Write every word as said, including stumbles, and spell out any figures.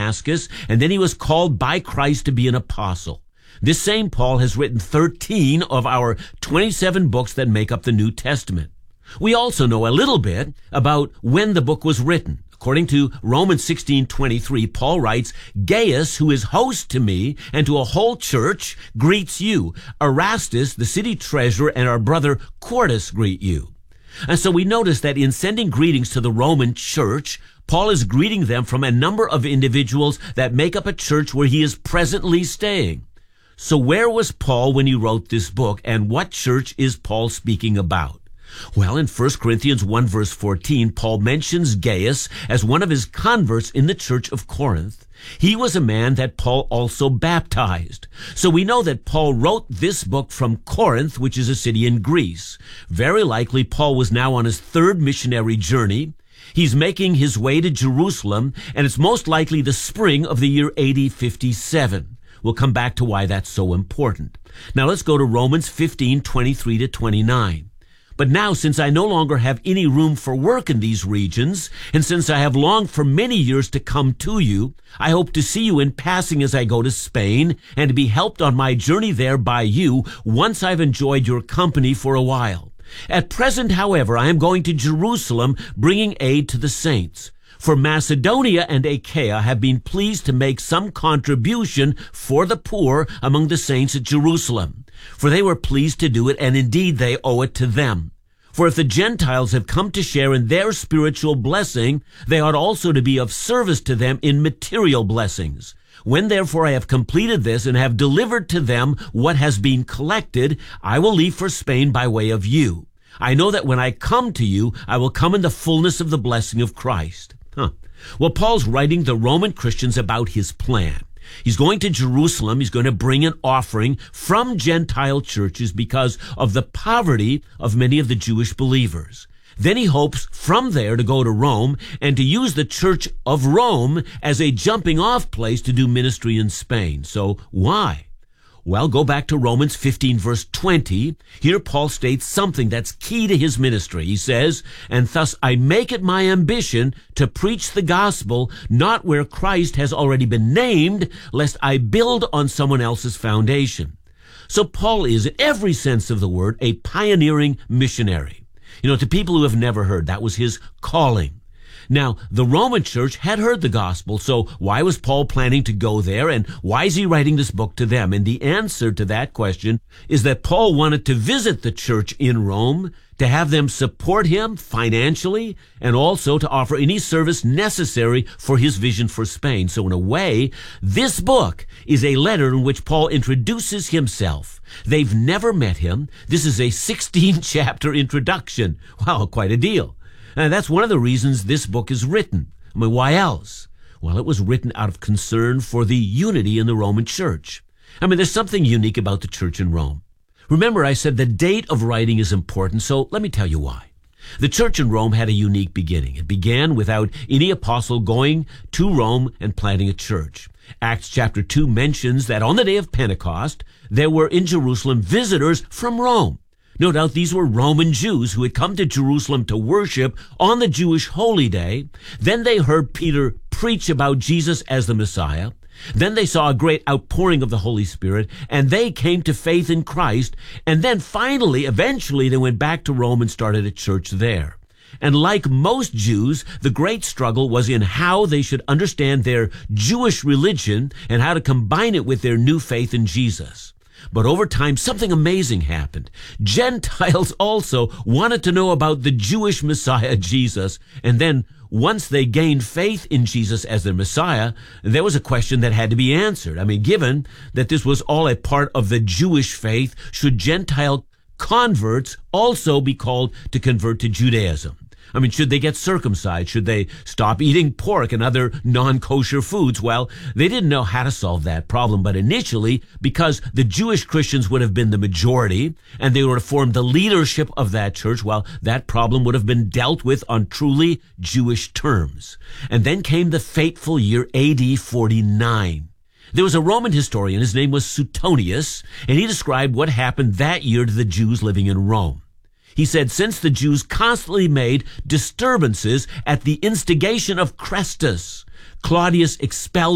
Damascus, and then he was called by Christ to be an apostle. This same Paul has written thirteen of our twenty-seven books that make up the New Testament. We also know a little bit about when the book was written. According to Romans sixteen twenty-three, Paul writes, Gaius, who is host to me and to a whole church, greets you. Erastus, the city treasurer, and our brother Quartus greet you. And so we notice that in sending greetings to the Roman church, Paul is greeting them from a number of individuals that make up a church where he is presently staying. So where was Paul when he wrote this book, and what church is Paul speaking about? Well, in First Corinthians one verse fourteen, Paul mentions Gaius as one of his converts in the church of Corinth. He was a man that Paul also baptized. So we know that Paul wrote this book from Corinth, which is a city in Greece. Very likely Paul was now on his third missionary journey. He's making his way to Jerusalem, and it's most likely the spring of the year A D fifty-seven. We'll come back to why that's so important. Now let's go to Romans fifteen twenty-three to twenty-nine. But now, since I no longer have any room for work in these regions, and since I have longed for many years to come to you, I hope to see you in passing as I go to Spain, and to be helped on my journey there by you once I've enjoyed your company for a while. At present, however, I am going to Jerusalem, bringing aid to the saints. For Macedonia and Achaia have been pleased to make some contribution for the poor among the saints at Jerusalem. For they were pleased to do it, and indeed they owe it to them. For if the Gentiles have come to share in their spiritual blessing, they ought also to be of service to them in material blessings. When therefore I have completed this and have delivered to them what has been collected, I will leave for Spain by way of you. I know that when I come to you, I will come in the fullness of the blessing of Christ. Huh. Well, Paul's writing the Roman Christians about his plan. He's going to Jerusalem. He's going to bring an offering from Gentile churches because of the poverty of many of the Jewish believers. Then he hopes from there to go to Rome and to use the Church of Rome as a jumping off place to do ministry in Spain. So why? Well, go back to Romans fifteen, verse twenty. Here Paul states something that's key to his ministry. He says, and thus I make it my ambition to preach the gospel, not where Christ has already been named, lest I build on someone else's foundation. So Paul is, in every sense of the word, a pioneering missionary. You know, to people who have never heard, that was his calling. Now, the Roman church had heard the gospel, so why was Paul planning to go there, and why is he writing this book to them? And the answer to that question is that Paul wanted to visit the church in Rome, to have them support him financially, and also to offer any service necessary for his vision for Spain. So in a way, this book is a letter in which Paul introduces himself. They've never met him. This is a sixteen chapter introduction. Wow, quite a deal. And that's one of the reasons this book is written. I mean, why else? Well, it was written out of concern for the unity in the Roman church. I mean, there's something unique about the church in Rome. Remember, I said the date of writing is important, so let me tell you why. The church in Rome had a unique beginning. It began without any apostle going to Rome and planting a church. Acts chapter two mentions that on the day of Pentecost, there were in Jerusalem visitors from Rome. No doubt these were Roman Jews who had come to Jerusalem to worship on the Jewish holy day. Then they heard Peter preach about Jesus as the Messiah. Then they saw a great outpouring of the Holy Spirit, and they came to faith in Christ. And then finally, eventually, they went back to Rome and started a church there. And like most Jews, the great struggle was in how they should understand their Jewish religion and how to combine it with their new faith in Jesus. But over time, something amazing happened. Gentiles also wanted to know about the Jewish Messiah, Jesus. And then once they gained faith in Jesus as their Messiah, there was a question that had to be answered. I mean, given that this was all a part of the Jewish faith, should Gentile converts also be called to convert to Judaism? I mean, should they get circumcised? Should they stop eating pork and other non-kosher foods? Well, they didn't know how to solve that problem. But initially, because the Jewish Christians would have been the majority and they would have formed the leadership of that church, well, that problem would have been dealt with on truly Jewish terms. And then came the fateful year A D forty-nine. There was a Roman historian, his name was Suetonius, and he described what happened that year to the Jews living in Rome. He said, since the Jews constantly made disturbances at the instigation of Chrestus, Claudius expelled